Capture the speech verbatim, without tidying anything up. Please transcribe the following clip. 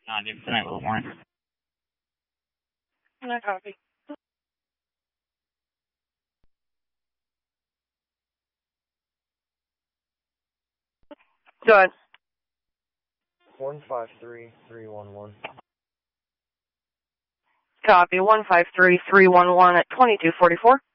No, dude, tonight was warrant. No copy. Go ahead. One five three three one one. Copy. One five three three one one at twenty two forty four.